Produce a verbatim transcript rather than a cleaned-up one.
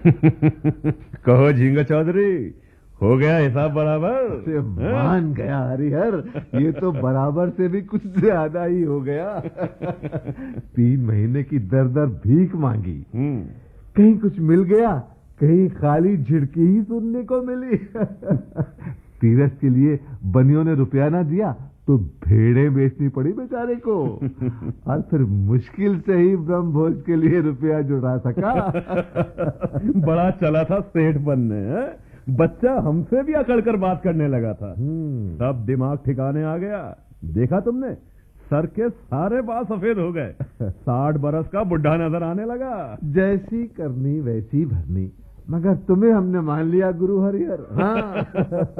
कहो झींगा चौधरी, हो गया हिसाब बराबर? से मान गया हरिहर, ये तो बराबर से भी कुछ ज्यादा ही हो गया। तीन महीने की दर दर भीख मांगी, कहीं कुछ मिल गया, कहीं खाली झिड़की ही सुनने को मिली। तीरथ के लिए बनियों ने रुपया ना दिया तो भेड़े बेचनी पड़ी बेचारे को, और फिर मुश्किल से ही ब्रह्म भोज के लिए रुपया जुड़ा सका। बड़ा चला था सेठ बनने, है? बच्चा हमसे भी अकड़ कर बात करने लगा था, सब दिमाग ठिकाने आ गया। देखा तुमने, सर के सारे बाल सफेद हो गए, साठ बरस का बुढ़ा नजर आने लगा। जैसी करनी वैसी भरनी, मगर तुम्हें हमने मान लिया गुरु हरिहर। हाँ।